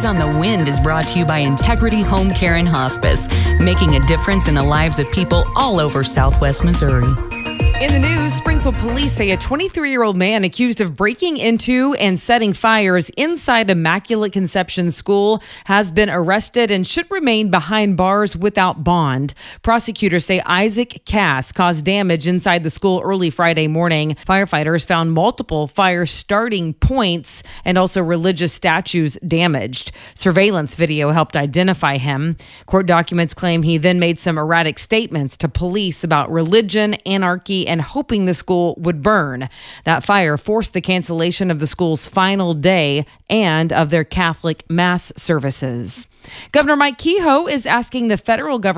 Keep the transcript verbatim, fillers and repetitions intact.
Eyes on the Wind is brought to you by Integrity Home Care and Hospice, making a difference in the lives of people all over Southwest Missouri. In the news, Springfield police say a twenty-three-year-old man accused of breaking into and setting fires inside Immaculate Conception School has been arrested and should remain behind bars without bond. Prosecutors say Isaac Cass caused damage inside the school early Friday morning. Firefighters found multiple fire starting points and also religious statues damaged. Surveillance video helped identify him. Court documents claim he then made some erratic statements to police about religion, anarchy, and hoping the school would burn. That fire forced the cancellation of the school's final day and of their Catholic Mass services. Governor Mike Kehoe is asking the federal government